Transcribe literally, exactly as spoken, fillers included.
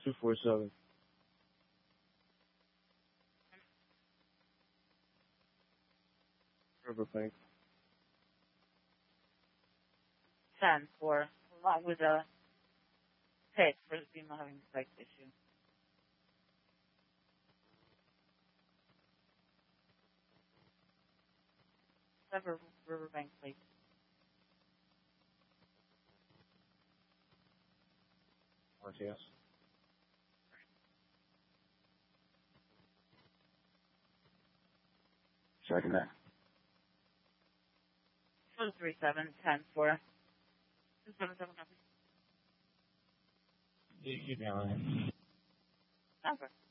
two four seven. Riverbank. ten four, along with a pit for the female having a spike issue. Sever Riverbank, please. R T S. Second that. two three seven, ten four. two seven seven, copy. You, you down it. Okay.